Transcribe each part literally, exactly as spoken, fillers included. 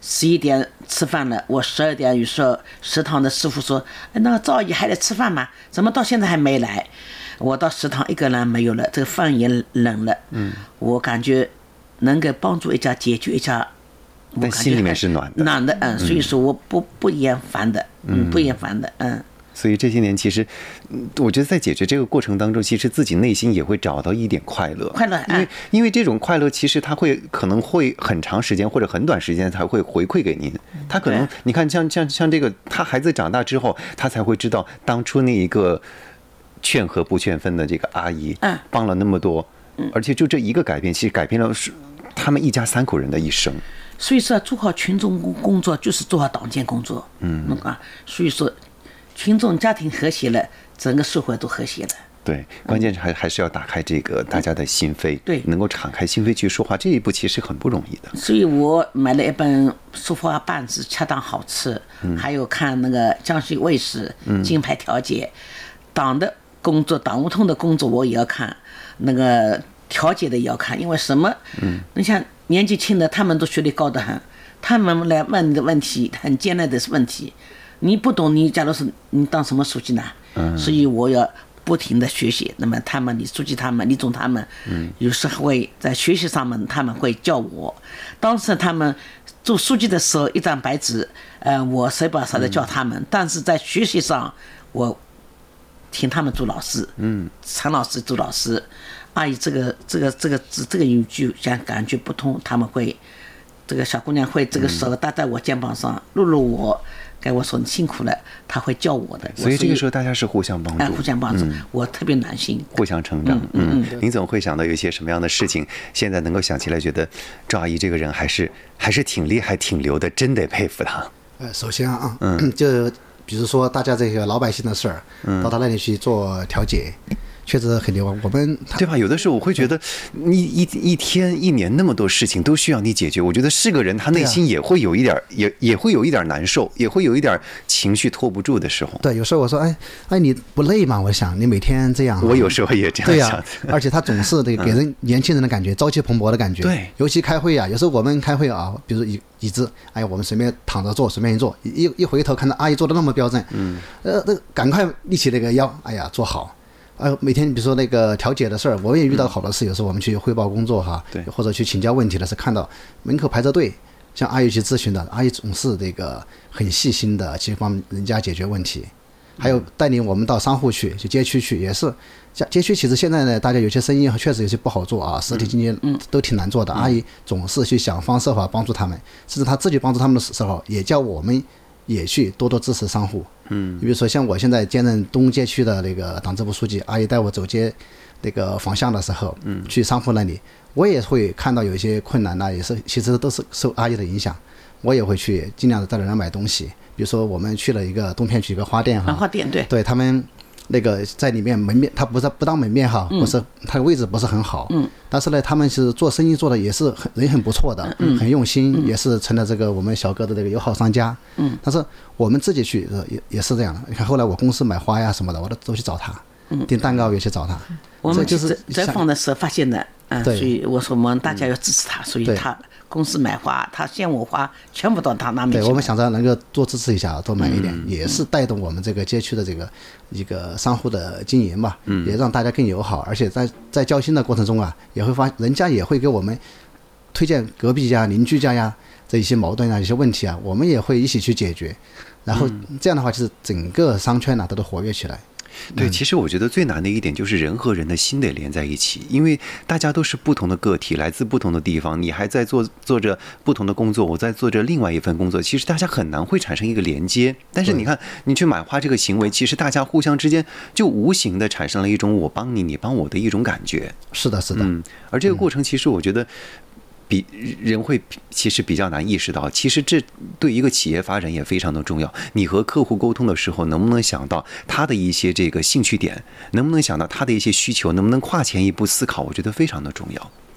十一点吃饭了，我十二点有时候食堂的师傅说：“哎，那个赵阿姨还得吃饭吗？怎么到现在还没来？”我到食堂一个人没有了，这个饭也冷了。嗯，我感觉能够帮助一下解决一下， 但心里面是暖的， 暖的，嗯，所以说我不不厌烦的，嗯，不厌烦的，嗯。 所以这些年，其实，我觉得在解决这个过程当中，其实自己内心也会找到一点快乐。 快乐， 因为因为这种快乐，其实它会可能会很长时间或者很短时间才会回馈给您。他可能你看像像像这个，他孩子长大之后，他才会知道当初那一个劝和不劝分的这个阿姨，嗯，帮了那么多，而且就这一个改变，其实改变了他们一家三口人的一生。 所以说，做好群众工作就是做好党建工作，嗯啊，所以说。群众家庭和谐了，整个社会都和谐了。 对，关键是还还是要打开这个大家的心扉， 对， 能够敞开心扉去说话，这一步其实很不容易的。 所以我买了一本《说话办事恰当好吃》，嗯，还有看那个江西卫视《金牌调解》，党的工作、党务通的工作我也要看，那个调解的也要看，因为什么？嗯，你像年纪轻的，他们都学历高得很，他们来问的问题很艰难的问题。你不懂，你假如是你当什么书记呢？嗯，所以我要不停的学习。那么他们，李书记他们，李总他们，嗯，有时候会在学习上面，他们会教我。当时他们做书记的时候，一张白纸，呃，我谁把谁的教他们，嗯，但是在学习上，我听他们做老师，嗯，陈老师做老师，阿姨这个这个这个这个语句像感觉不通，他们会，这个小姑娘会这个手搭在我肩膀上，露露我。跟我说你辛苦了，他会教我的， 所以这个时候大家是互相帮助， 哎，互相帮助，嗯，我特别暖心， 互相成长。嗯，嗯您总会想到有一些什么样的事情，现在能够想起来，觉得赵阿姨这个人还是还是挺厉害、挺牛的，真得佩服她。 呃，首先啊，嗯，就比如说大家这个老百姓的事儿，嗯，到他那里去做调解。确实很牛，我们对吧？有的时候我会觉得，你一一天一年那么多事情都需要你解决，我觉得是个人他内心也会有一点，也也会有一点难受，也会有一点情绪拖不住的时候。 对，有时候我说，哎哎，你不累吗？我想你每天这样， 我有时候也这样想。 对呀，而且他总是得给人年轻人的感觉，朝气蓬勃的感觉。 对， 尤其开会啊，有时候我们开会啊，比如椅椅子，哎呀，我们随便躺着坐，随便一坐，一一回头看到阿姨坐的那么标准，嗯，呃，那赶快立起那个腰，哎呀，坐好。呃，每天比如说那个调解的事儿，我也遇到好多事，有时候我们去汇报工作哈， 对， 或者去请教问题的是看到门口排着队，像阿姨去咨询的，阿姨总是这个很细心的去帮人家解决问题，还有带领我们到商户去，去街区去，也是，街区其实现在呢，大家有些生意确实有些不好做啊，实体经济都挺难做的，阿姨总是去想方设法帮助他们，甚至她自己帮助他们的时候，也叫我们也去多多支持商户。嗯，比如说像我现在兼任东街区的那个党支部书记，阿姨带我走街那个方向的时候，嗯，去商户那里，我也会看到有一些困难呢，也是其实都是受阿姨的影响，我也会去尽量的在那儿买东西。比如说我们去了一个东片区一个花店哈， 花店对， 对他们那个在里面门面，他不是不当门面哈，不是他的位置不是很好，嗯，但是呢，他们是做生意做的也是很人很不错的，嗯，很用心，嗯，也是成了这个我们小哥的这个友好商家，嗯，但是我们自己去也也是这样的。你看后来我公司买花呀什么的，我都都去找他，嗯，订蛋糕也去找他。 我们就是在访的时候发现的，嗯，所以我说我们大家要支持他，所以他公司买花，他献我花，全部到他那边去。 对，我们想着能够多支持一下，多买一点，嗯，也是带动我们这个街区的这个一个商户的经营吧，嗯，也让大家更友好，而且在在交心的过程中啊，也会发人家也会给我们推荐隔壁家、邻居家呀这一些矛盾啊、一些问题啊，我们也会一起去解决，然后这样的话，就是整个商圈呢，啊，都都活跃起来。 对，其实我觉得最难的一点就是人和人的心得连在一起，因为大家都是不同的个体，来自不同的地方，你还在做做着不同的工作，我在做着另外一份工作，其实大家很难会产生一个连接。但是你看，你去买花这个行为，其实大家互相之间就无形的产生了一种我帮你，你帮我的一种感觉。 是的，是的。 嗯，而这个过程其实我觉得。比人会其实比较难意识到，其实这对一个企业发展也非常的重要。你和客户沟通的时候，能不能想到他的一些这个兴趣点，能不能想到他的一些需求，能不能跨前一步思考，我觉得非常的重要。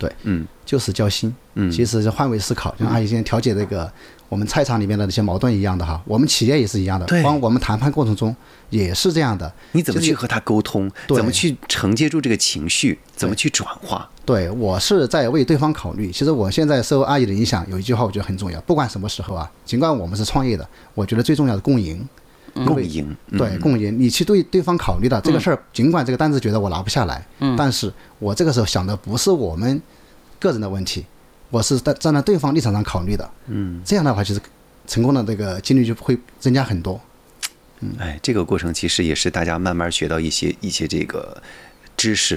对， 嗯， 就是交心， 嗯， 其实是换位思考，像阿姨今天调解这个我们菜场里面的那些矛盾一样的哈，我们企业也是一样的， 对， 光我们谈判过程中也是这样的， 你怎么去和他沟通， 就是、 怎么去承接住这个情绪，怎么去转化？ 对，我是在为对方考虑。其实我现在受阿姨的影响，有一句话我觉得很重要，不管什么时候啊，尽管我们是创业的，我觉得最重要的共赢。 共赢， 对，共赢。你去对对方考虑的这个事儿，尽管这个单子觉得我拿不下来，嗯，但是我这个时候想的不是我们个人的问题，我是在站在对方立场上考虑的，嗯，这样的话，其实成功的这个几率就会增加很多。 嗯，哎，这个过程其实也是大家慢慢学到一些一些这个知识